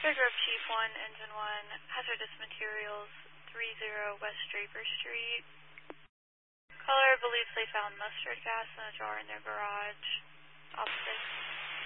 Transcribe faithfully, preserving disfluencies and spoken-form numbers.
Paragraph Chief one, Engine one, hazardous materials, three zero West Draper Street. Caller believes they found mustard gas in a jar in their garage. Officer.